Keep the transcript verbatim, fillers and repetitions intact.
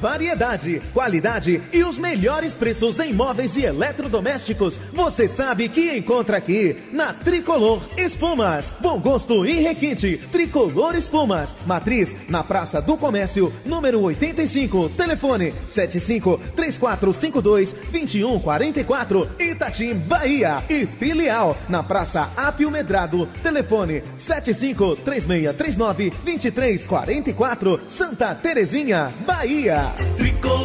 variedade, qualidade e os melhores preços em móveis e eletrodomésticos, você sabe que encontra aqui na Tricolor Espumas. Bom gosto e requinte. Tricolor Espumas. Matriz na Praça do Comércio, número oitenta e cinco. Telefone sete cinco três quatro cinco dois dois um quatro quatro. Itatim, Bahia. E filial na Praça Apio Medrado. Telefone sete cinco três seis três nove dois três quatro quatro. Santa Terezinha, Bahia. Tricolor.